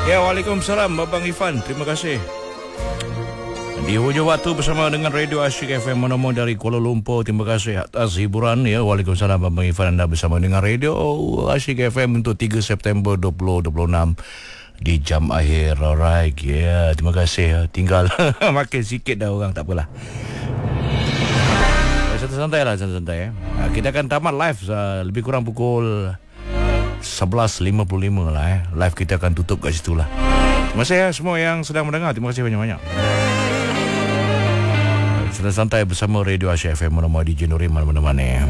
Ya, Waalaikumsalam Babang Ifan. Terima kasih. Di hujung waktu bersama dengan Radio Asyik FM Monomo dari Kuala Lumpur. Terima kasih atas hiburan ya. Waalaikumsalam Babang Ifan, anda bersama dengan Radio Asyik FM untuk 3 September 2026 di jam akhir. Alright, ya. Terima kasih. Tinggal makin sikit dah orang, tak apalah. Santai-santai lah, santai-santai ya. Kita akan tamat live lebih kurang pukul 11.55 lah ya. Live kita akan tutup kat situ lah. Terima kasih ya semua yang sedang mendengar. Terima kasih banyak-banyak. Santai-santai bersama Radio Asyik FM. Mana-mana DJ Nurim, mana-mana.